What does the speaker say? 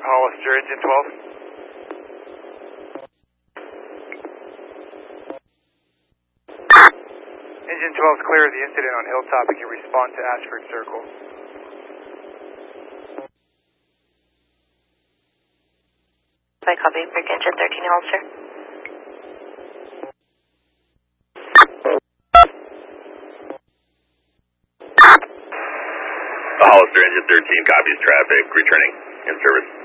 Hollister, engine 12. Engine 12 is clear of the incident on Hilltop and can respond to Ashford Circle. I copy, Brick engine 13 Hollister. Hollister, engine 13 copies traffic, returning in service.